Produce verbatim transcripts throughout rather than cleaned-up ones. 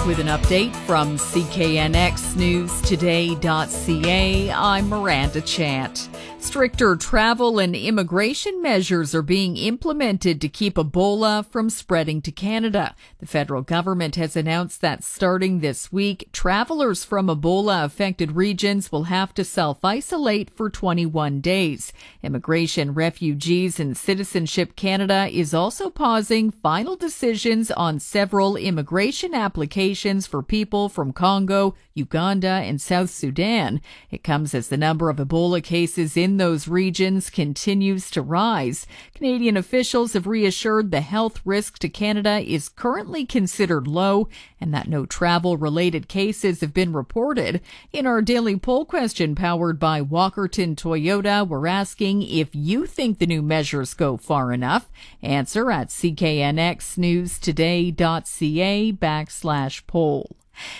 with an update from C K N X News Today dot C A. I'm Miranda Chant. Stricter travel and immigration measures are being implemented to keep Ebola from spreading to Canada. The federal government has announced that starting this week, travelers from Ebola-affected regions will have to self-isolate for twenty-one days. Immigration, Refugees and Citizenship Canada is also pausing final decisions on several immigration applications for people from Congo, Uganda and South Sudan. It comes as the number of Ebola cases in those regions continues to rise. Canadian officials have reassured the health risk to Canada is currently considered low and that no travel-related cases have been reported. In our daily poll question powered by Walkerton Toyota, we're asking if you think the new measures go far enough. Answer at C K N X News Today dot C A backslash poll.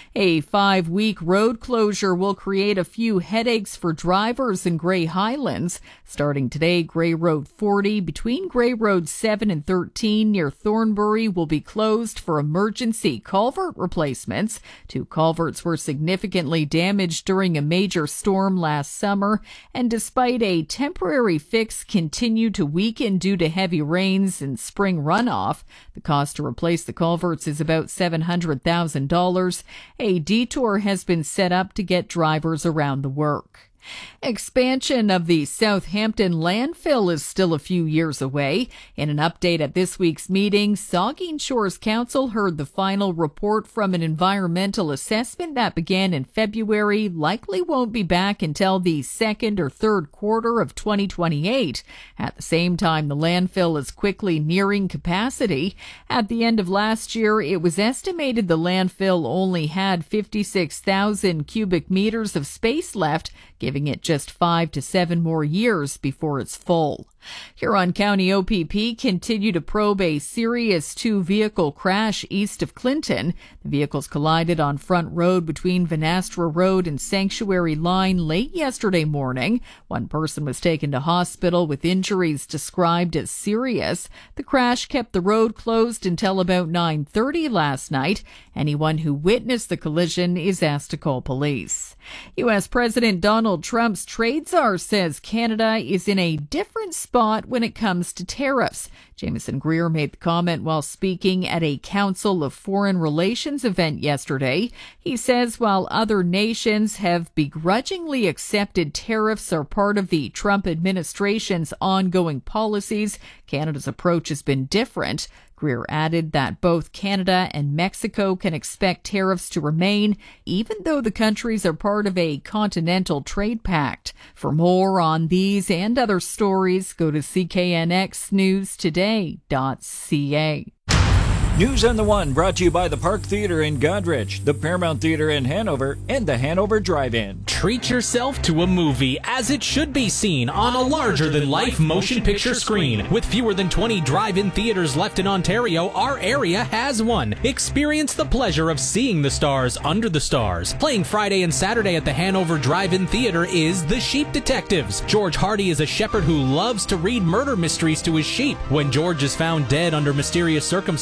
A five-week road closure will create a few headaches for drivers in Grey Highlands. Starting today, Grey Road forty between Grey Road seven and thirteen near Thornbury will be closed for emergency culvert replacements. Two culverts were significantly damaged during a major storm last summer, and despite a temporary fix, continue to weaken due to heavy rains and spring runoff. The cost to replace the culverts is about seven hundred thousand dollars. A detour has been set up to get drivers around the work. Expansion of the Southampton landfill is still a few years away. In an update at this week's meeting, Saugeen Shores Council heard the final report from an environmental assessment that began in February, likely won't be back until the second or third quarter of twenty twenty-eight. At the same time, the landfill is quickly nearing capacity. At the end of last year, it was estimated the landfill only had fifty-six thousand cubic meters of space left, giving it just five to seven more years before it's full. Huron County O P P continue to probe a serious two-vehicle crash east of Clinton. The vehicles collided on Front Road between Vanastra Road and Sanctuary Line late yesterday morning. One person was taken to hospital with injuries described as serious. The crash kept the road closed until about nine thirty last night. Anyone who witnessed the collision is asked to call police. U S President Donald Trump's trade czar says Canada is in a different spot when it comes to tariffs. Jameson Greer made the comment while speaking at a Council of Foreign Relations event yesterday. He says while other nations have begrudgingly accepted tariffs are part of the Trump administration's ongoing policies, Canada's approach has been different. Greer added that both Canada and Mexico can expect tariffs to remain, even though the countries are part of a continental trade pact. For more on these and other stories, go to C K N X News Today dot C A. News on the One brought to you by the Park Theater in Godrich, the Paramount Theater in Hanover, and the Hanover Drive-In. Treat yourself to a movie as it should be seen on a larger-than-life motion picture screen. With fewer than twenty drive-in theaters left in Ontario, our area has one. Experience the pleasure of seeing the stars under the stars. Playing Friday and Saturday at the Hanover Drive-In Theater is The Sheep Detectives. George Hardy is a shepherd who loves to read murder mysteries to his sheep. When George is found dead under mysterious circumstances,